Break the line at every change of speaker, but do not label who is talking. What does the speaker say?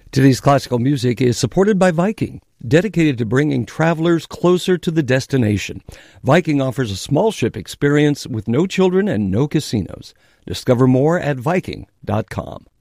Today's classical music is supported by Viking, dedicated to bringing travelers closer to the destination. Viking offers a small ship experience with no children and no casinos. Discover more at Viking.com.